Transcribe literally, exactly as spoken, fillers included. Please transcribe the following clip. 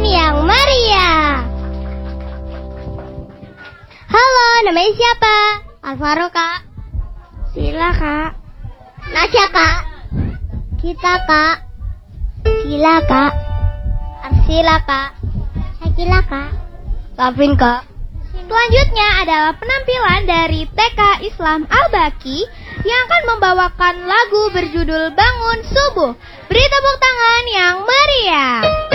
yang meriah. Halo, namanya siapa? Alvaro, Kak. Sila, Kak. Nasya, Kak. Kita, Kak. Sila, Kak. Arsila, Kak. Sakila, Kak. Lavin, Kak. Selanjutnya adalah penampilan dari T K Islam Al-Baqi yang akan membawakan lagu berjudul Bangun Subuh. Beri tepuk tangan yang meriah.